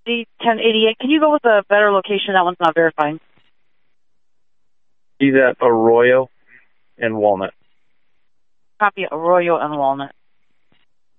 D1088. Can you go with a better location? That one's not verifying. He's at Arroyo and Walnut. Copy Arroyo and Walnut.